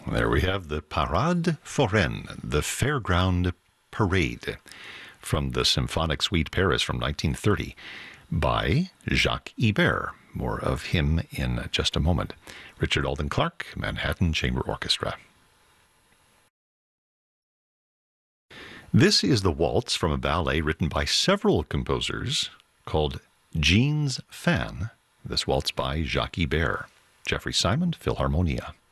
There we have the Parade Foraine, the Fairground Parade, from the Symphonic Suite Paris from 1930 by Jacques Ibert. More of him in just a moment. Richard Alden Clark, Manhattan Chamber Orchestra. This is the waltz from a ballet written by several composers called Jean's Fan. This waltz by Jacques Ibert. Jeffrey Simon, Philharmonia.